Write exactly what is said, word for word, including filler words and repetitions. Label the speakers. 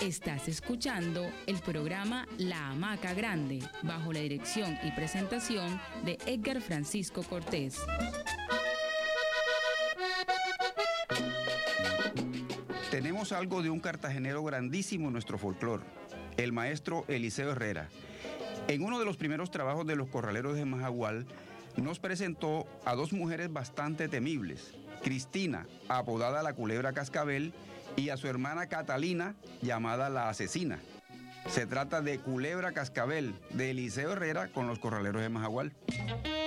Speaker 1: Estás escuchando el programa La Hamaca Grande, bajo la dirección y presentación de Edgar Francisco Cortés.
Speaker 2: Tenemos algo de un cartagenero grandísimo en nuestro folclore, el maestro Eliseo Herrera. En uno de los primeros trabajos de los corraleros de Majagual, nos presentó a dos mujeres bastante temibles, Cristina, apodada la Culebra Cascabel, y a su hermana Catalina, llamada la Asesina. Se trata de Culebra Cascabel, de Eliseo Herrera con los corraleros de Majagual.